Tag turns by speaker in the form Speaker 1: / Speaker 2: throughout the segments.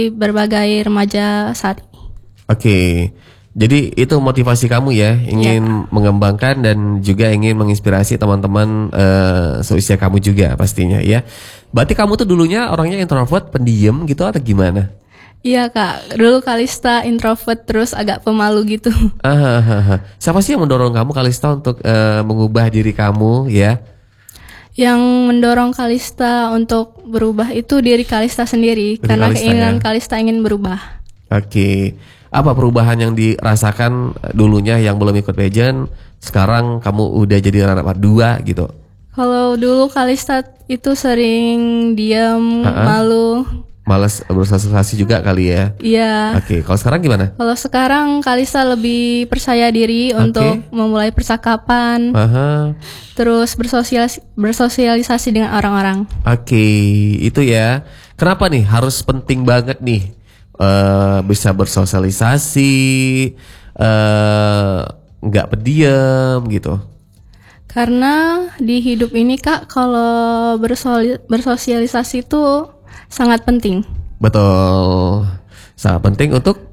Speaker 1: berbagai remaja saat ini.
Speaker 2: Oke. Jadi itu motivasi kamu ya, ingin mengembangkan dan juga ingin menginspirasi teman-teman seusia kamu juga pastinya ya. Berarti kamu tuh dulunya orangnya introvert, pendiam gitu atau gimana?
Speaker 1: Iya Kak, dulu Kalista introvert terus agak pemalu gitu.
Speaker 2: Siapa sih yang mendorong kamu Kalista untuk mengubah diri kamu ya?
Speaker 1: Yang mendorong Kalista untuk berubah itu diri Kalista sendiri, karena
Speaker 2: Kalista,
Speaker 1: keinginan
Speaker 2: ya?
Speaker 1: Kalista ingin berubah.
Speaker 2: Oke. Apa perubahan yang dirasakan dulunya yang belum ikut pageant, sekarang kamu udah jadi runner-up 2 gitu?
Speaker 1: Kalau dulu Kalista itu sering diam, malu.
Speaker 2: Males bersosialisasi juga kali ya?
Speaker 1: Iya.
Speaker 2: Oke, kalau sekarang gimana?
Speaker 1: Kalau sekarang Kalista lebih percaya diri untuk memulai percakapan, terus bersosialisasi dengan orang-orang.
Speaker 2: Oke, itu ya. Kenapa nih harus penting banget nih bisa bersosialisasi, nggak pendiam gitu?
Speaker 1: Karena di hidup ini Kak, kalau bersosialisasi itu sangat penting.
Speaker 2: Betul, sangat penting untuk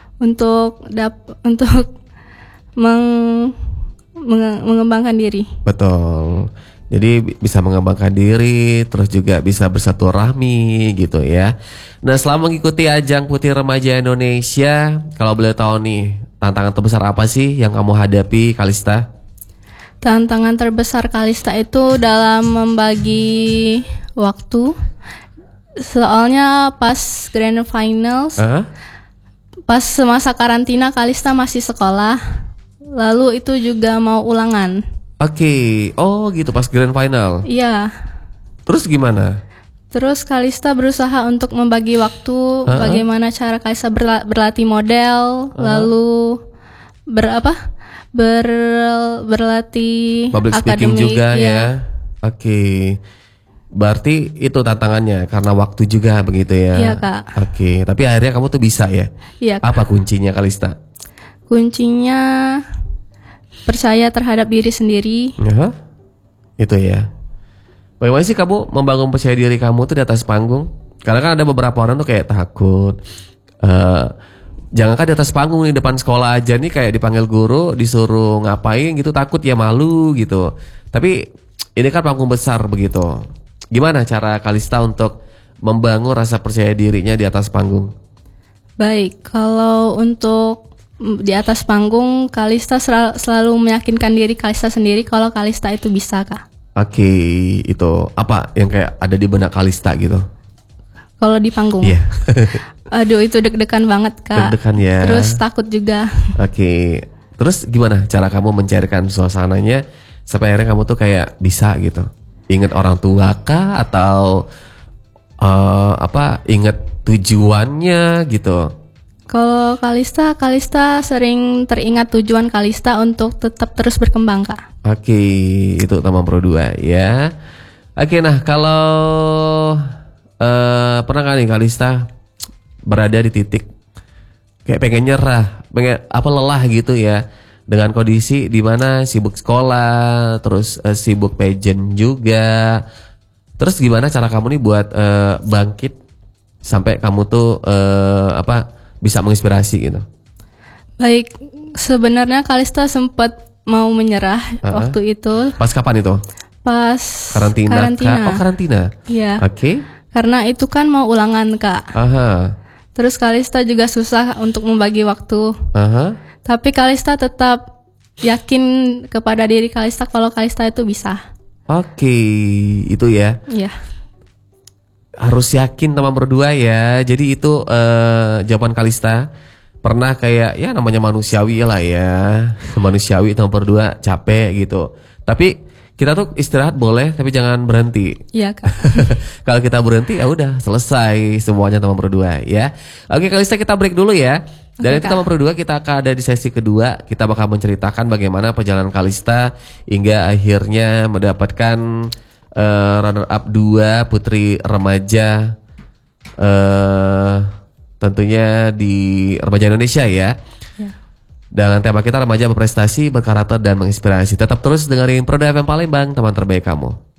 Speaker 1: mengembangkan diri.
Speaker 2: Betul. Jadi bisa mengembangkan diri, terus juga bisa bersilaturahmi gitu ya. Nah, selama mengikuti ajang Putri Remaja Indonesia, kalau boleh tahu nih, tantangan terbesar apa sih yang kamu hadapi, Kalista?
Speaker 1: Tantangan terbesar Kalista itu dalam membagi waktu. Soalnya pas grand finals, pas masa karantina Kalista masih sekolah, lalu itu juga mau ulangan.
Speaker 2: Oke, oh gitu pas grand final.
Speaker 1: Iya.
Speaker 2: Terus gimana?
Speaker 1: Terus Kalista berusaha untuk membagi waktu, bagaimana cara Kalista berlatih model, lalu berlatih
Speaker 2: public speaking
Speaker 1: akademik
Speaker 2: juga ya. Oke. Berarti itu tantangannya karena waktu juga begitu ya.
Speaker 1: Iya Kak.
Speaker 2: Oke, tapi akhirnya kamu tuh bisa ya.
Speaker 1: Iya Kak.
Speaker 2: Apa kuncinya Kalista?
Speaker 1: Kuncinya percaya terhadap diri sendiri.
Speaker 2: Itu ya. Bagaimana sih kamu membangun percaya diri kamu tuh di atas panggung? Karena kan ada beberapa orang tuh kayak takut. Jangankan di atas panggung nih, depan sekolah aja nih kayak dipanggil guru disuruh ngapain gitu, takut ya, malu gitu. Tapi ini kan panggung besar begitu. Gimana cara Kalista untuk membangun rasa percaya dirinya di atas panggung?
Speaker 1: Baik, kalau untuk di atas panggung Kalista selalu meyakinkan diri Kalista sendiri kalau Kalista itu bisa Kak.
Speaker 2: Oke, itu apa yang kayak ada di benak Kalista gitu?
Speaker 1: Kalau di panggung?
Speaker 2: Iya.
Speaker 1: Aduh, itu deg-degan banget Kak.
Speaker 2: Deg-degan ya.
Speaker 1: Terus takut juga.
Speaker 2: Oke, terus gimana cara kamu mencairkan suasananya sampai akhirnya kamu tuh kayak bisa gitu? Ingat orang tua kah atau ingat tujuannya gitu?
Speaker 1: Kalau Kalista sering teringat tujuan Kalista untuk tetap terus berkembang Kak.
Speaker 2: Oke, itu Taman Pro 2 ya. Oke, nah kalau pernah kali Kalista berada di titik kayak pengen nyerah, pengen lelah gitu ya, dengan kondisi di mana sibuk sekolah, terus sibuk pageant juga. Terus gimana cara kamu nih buat bangkit sampai kamu tuh bisa menginspirasi gitu?
Speaker 1: Baik, sebenarnya Kalista sempat mau menyerah waktu itu.
Speaker 2: Pas kapan itu?
Speaker 1: Pas
Speaker 2: karantina. Oh, karantina.
Speaker 1: Iya.
Speaker 2: Oke.
Speaker 1: Karena itu kan mau ulangan Kak. Terus Kalista juga susah untuk membagi waktu. Tapi Kalista tetap yakin kepada diri Kalista kalau Kalista itu bisa.
Speaker 2: Oke, itu ya.
Speaker 1: Iya.
Speaker 2: Harus yakin teman berdua ya. Jadi itu jawaban Kalista. Pernah kayak ya namanya manusiawi lah ya. Manusiawi teman berdua capek gitu. Tapi kita tuh istirahat boleh, tapi jangan berhenti.
Speaker 1: Iya Kak.
Speaker 2: Kalau kita berhenti ya udah selesai semuanya teman berdua ya. Oke Kalista, kita break dulu ya. Dan itu teman berdua kita akan ada di sesi kedua. Kita bakal menceritakan bagaimana perjalanan Kalista hingga akhirnya mendapatkan runner up 2 Putri Remaja tentunya di Remaja Indonesia ya. Dan tema kita remaja berprestasi, berkarakter dan menginspirasi. Tetap terus dengerin Pro FM Palembang, teman terbaik kamu.